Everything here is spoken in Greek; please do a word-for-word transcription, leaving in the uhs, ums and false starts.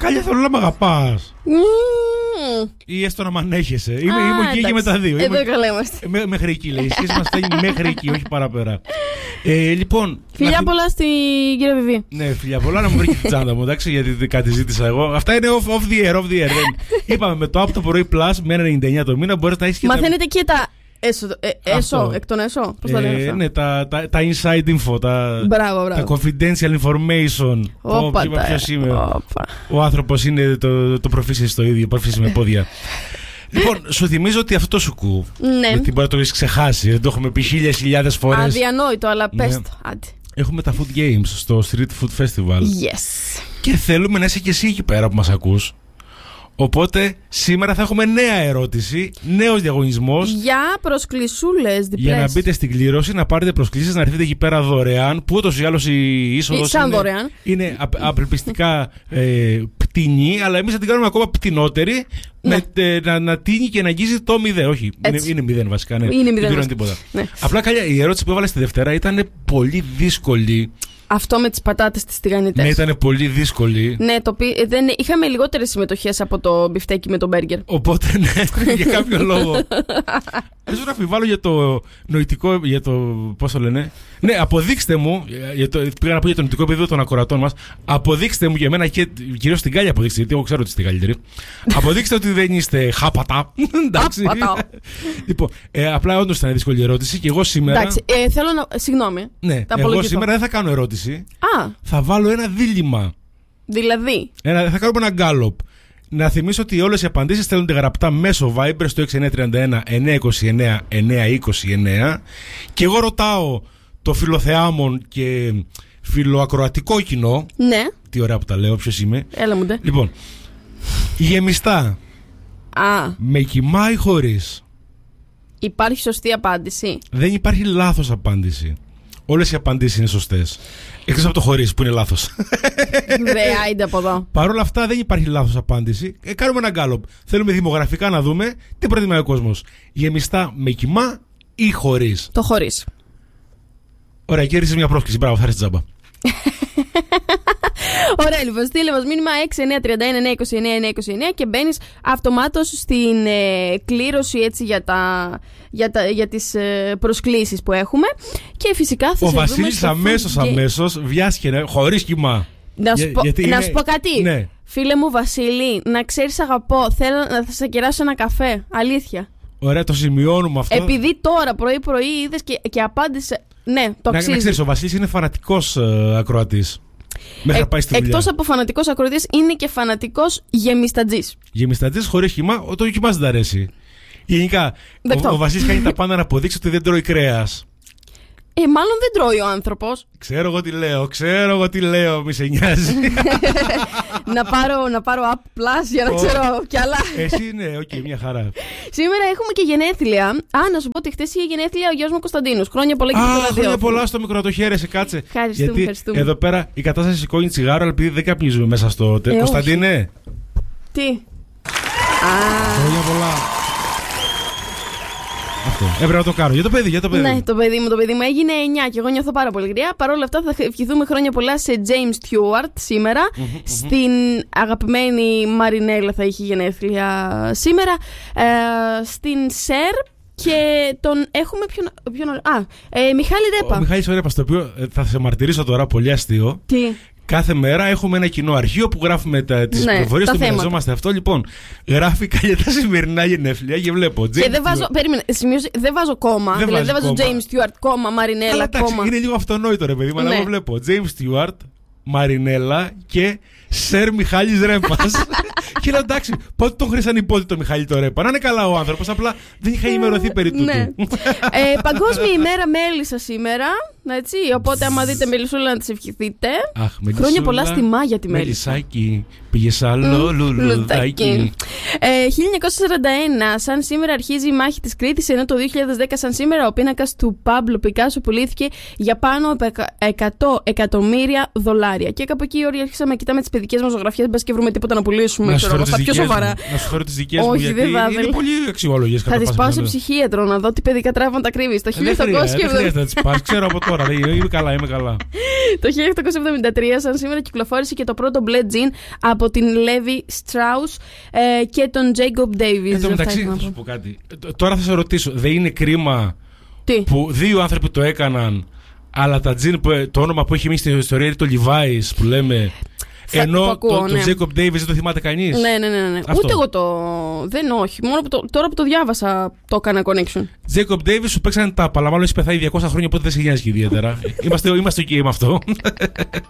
Κάλια, θέλω να μ' αγαπάς. Mm. Ή έστω να μ' ανέχεσαι. Είμαι, είμαι εκεί και με τα δύο. Εδώ καλά είμαστε. Μέ, μέχρι εκεί λέει. Η σχέση μας φτάνει μέχρι εκεί, όχι παραπέρα. Ε, λοιπόν. Φιλιά πολλά στη κυρία Βιβί. Ναι, φιλιά πολλά, να μου βρει την τσάντα μου, εντάξει, γιατί κάτι ζήτησα εγώ. Αυτά είναι off, off the air, off the air. Είπαμε με το app το πρωί plus με ένα ενενήντα εννιά το μήνα μπορεί να έχει και. Μαθαίνετε και τα. Έσω, ε, έσω εκ των έσω. Πώς τα λένε αυτά? Ναι, τα, τα, τα inside info, τα, μπράβο, μπράβο. τα confidential information. Όπα, το, τα, ποιος είμαι. όπα. Ο άνθρωπος είναι το, το προφήσει στο ίδιο, προφήσει με πόδια. Λοιπόν, σου θυμίζω ότι αυτό το σουκού. Ναι. Γιατί μπορεί να το έχει ξεχάσει, δεν το έχουμε πει χίλιες χιλιάδες φορές. Αδιανόητο, αλλά πες Ναι. το. Άντε. Έχουμε τα food games στο Street Food Festival. Yes. Και θέλουμε να είσαι και εσύ εκεί πέρα που μας ακούς. Οπότε σήμερα θα έχουμε νέα ερώτηση, νέος διαγωνισμός. Για προσκλησούλες διπλές. Για να μπείτε στην κλήρωση, να πάρετε προσκλήσεις, να έρθετε εκεί πέρα δωρεάν. Που ούτως ή άλλως η είσοδος Σαν είναι, δωρεάν. είναι απ- απελπιστικά ε, πτηνή, αλλά εμείς θα την κάνουμε ακόμα πτηνότερη. Ναι. Με, ε, να, να τίνει και να αγγίζει το μηδέν. Όχι, είναι, Έτσι. είναι μηδέν βασικά. Ναι. Είναι μηδέν Δεν πληρώνει βασικά. τίποτα. Ναι. Απλά καλιά, η ερώτηση που έβαλε στη Δευτέρα ήταν πολύ δύσκολη. Αυτό με τις πατάτες τις τηγανιτές. Ναι, ήταν πολύ δύσκολη. Ναι, το πει, δεν, είχαμε λιγότερες συμμετοχές από το μπιφτέκι με τον μπέργκερ. Οπότε, ναι, για κάποιο λόγο. Δεν να αμφιβάλλω για το νοητικό, για το. Πώς το λένε. Ναι, αποδείξτε μου. Για το, πήγα να πω για το νοητικό επίπεδο των ακροατών μας. Αποδείξτε μου για μένα και κυρίως στην Κάλια αποδείξτε, γιατί εγώ ξέρω ότι είστε καλύτεροι. Αποδείξτε ότι δεν είστε χάπατα. Εντάξει. Λοιπόν, ε, απλά όντως ήταν δύσκολη ερώτηση και εγώ σήμερα. Εντάξει, ε, θέλω να. Συγγνώμη. Ναι, τα εγώ απολογηθώ. σήμερα δεν θα κάνω ερώτηση. Α, Θα βάλω ένα δίλημμα. δηλαδή. Ένα, θα κάνουμε ένα γκάλοπ. Να θυμίσω ότι όλες οι απαντήσεις στέλνονται γραπτά μέσω Viber στο έξι εννιά τρία ένα εννιά είκοσι εννιά εννιά είκοσι εννιά και εγώ ρωτάω το φιλοθεάμον και φιλοακροατικό κοινό. Ναι, Τι ωραία που τα λέω, ποιος είμαι. έλα μου ντε. Λοιπόν, γεμιστά, Α, με κοιμά ή χωρίς? υπάρχει σωστή απάντηση. Δεν υπάρχει λάθος απάντηση. Όλες οι απαντήσεις είναι σωστές. Εκτός από το χωρίς που είναι λάθος. Ρε, άιντε από εδώ. Παρ' όλα αυτά δεν υπάρχει λάθος απάντηση. Ε, κάνουμε ένα γκάλωπ. Θέλουμε δημογραφικά να δούμε τι προτιμάει ο κόσμος. Γεμιστά με κοιμά ή χωρίς? Το χωρίς. Ωραία, κέρδισες μια πρόσκληση. Μπράβο, θα έρθει τζάμπα. Ωραία, λοιπόν, στείλε μας μήνυμα έξι εννιά τρία ένα εννιά είκοσι εννιά εννιά είκοσι εννιά και μπαίνεις αυτομάτως στην ε, κλήρωση έτσι, για, τα, για, τα, για τις ε, προσκλήσεις που έχουμε. Και φυσικά θα Ο σε δούμε Βασίλης στο αμέσως, food game. αμέσως βιάστηκε χωρίς κοιμά. Να σου, Για- πω, γιατί να είναι- σου πω κάτι. Ναι. Φίλε μου Βασίλη, να ξέρεις αγαπώ, θέλω να θα σε κεράσω ένα καφέ. Αλήθεια. Ωραία, το σημειώνουμε αυτό. Επειδή τώρα πρωί-πρωί είδες και, και απάντησε. Ναι, το Να, αξίζει. να ξέρεις, ο Βασίλης είναι φανατικός ε, ακροατής. Μέχρι να πάει στη δουλειά. Εκτός από φανατικός ακροατής, είναι και φανατικός γεμιστατζής. Γεμιστατζής χωρίς κοιμά, ο- το κοιμάς δεν τα αρέσει. Γενικά, Δεκτό. ο, ο Βασίλης κάνει τα πάντα να αποδείξει ότι δεν τρώει κρέας. Ε, μάλλον δεν τρώει ο άνθρωπος. Ξέρω εγώ τι λέω, ξέρω εγώ τι λέω, μη σε νοιάζει. να, πάρω, να πάρω App Plus για να Ω. ξέρω κι άλλα. Εσύ ναι, οκ, μια χαρά. Σήμερα έχουμε και γενέθλια. Α, να σου πω ότι χτες είχε γενέθλια ο γιος μου Κωνσταντίνος. Χρόνια πολλά και Α, στο χρόνια ραδιόφωνο. πολλά στο μικρό να το χαίρεσαι, κάτσε. Ευχαριστούμε, Γιατί ευχαριστούμε. εδώ πέρα η κατάσταση σηκώνει τσιγάρο, αλλά επειδή δεν καπνίζουμε μέσα στο. Ε, Κωνσταντίνε. Τι. Α, Χρόνια πολλά. Αυτό. Έπρεπε να το κάνω. Για το παιδί, για το παιδί. ναι, το παιδί μου, το παιδί μου έγινε εννιά και εγώ νιώθω πάρα πολύ γριά. Παρ' όλα αυτά, θα ευχηθούμε χρόνια πολλά σε James Stewart σήμερα. Στην αγαπημένη Μαρινέλα θα είχε γενέθλια σήμερα. Ε, στην Σερ και τον έχουμε ποιον. ποιον α, ε, Μιχάλη Ρέπα. Ο Μιχάλης Ρέπας, το οποίο ε, θα σε μαρτυρήσω τώρα, πολύ αστείο. Τι. Κάθε μέρα έχουμε ένα κοινό αρχείο που γράφουμε τις Ναι, πληροφορίες, τα το θέματα. μοιραζόμαστε αυτό. Λοιπόν, γράφει καλή τα σημερινά γενέθλια και βλέπω. Και James δεν βάζω, Stewart. περίμενε, σημείωσε, δεν βάζω κόμμα. Δεν δηλαδή δεν βάζεις βάζω κόμμα. James Stewart, κόμμα, Μαρινέλα, Αλλά εντάξει, κόμμα. είναι λίγο αυτονόητο ρε παιδί μου, αλλά Ναι. εγώ βλέπω James Stewart, Μαρινέλα και Σερ Μιχάλης Ρέπας. Και λέω εντάξει, πότε τον χρήσαν υπότι το Μιχάλη το Ρέπα. Να είναι καλά ο άνθρωπος, απλά δεν είχα ενημερωθεί περί τούτου. Ναι. ε, Παγκόσμια ημέρα μέλισσα σήμερα. Έτσι, οπότε άμα δείτε μελισσούλα να τις ευχηθείτε. Αχ, Χρόνια πολλά στη Μάγια τη μέλισσα. Μελισσάκι, πήγες άλλο λουλουδάκι. Ε, χίλια εννιακόσια σαράντα ένα, σαν σήμερα αρχίζει η μάχη της Κρήτης, ενώ το δύο χιλιάδες δέκα, σαν σήμερα, ο πίνακας του Πάμπλο Πικάσο πουλήθηκε για πάνω από εκατό εκατομμύρια δολάρια. Και κάπου εκεί όλοι αρχίσαμε να κοιτάμε τις παιδικές μας ζωγραφιές, μπας και βρούμε τίποτα να πουλήσουμε. Να σου Ξέρω, φέρω στα τις πιο δικές σοβαρά. μου. Να σου φέρω τις δικές μου, Όχι, γιατί δεν θα είναι ήθελα. πολύ αξιόλογες. Θα τις πάω σε ψυχίατρο να δω τι παιδικά τραύματα κρύβει. Το Δεν χίλια οκτακόσια χρειάζεται να τις πας, ξέρω από τώρα. τώρα. Είμαι καλά, είμαι καλά. Το χίλια οκτακόσια εβδομήντα τρία, σαν σήμερα, κυκλοφόρησε και το πρώτο μπλε τζιν από την Levi Strauss ε, και τον Jacob Davis. Εν τω μεταξύ, θα σου πω κάτι. Τώρα θα σε ρωτήσω, δεν είναι κρίμα Τι? που δύο άνθρωποι το έκαναν, αλλά τα τζιν, που, το όνομα που έχει μείνει στην ιστορία είναι το Levi's που λέμε. Θα, ενώ ακούω, το, ναι. το Jacob Davis δεν το θυμάται κανείς. Ναι, ναι, ναι. ναι. Ούτε εγώ το. Δεν, όχι. Μόνο που το, τώρα που το διάβασα το έκανα connection. Jacob Davis σου παίξανε τάπα, αλλά μάλλον έχει πεθάνει διακόσια χρόνια, οπότε δεν σε νοιάζει ιδιαίτερα. είμαστε, είμαστε ok με αυτό.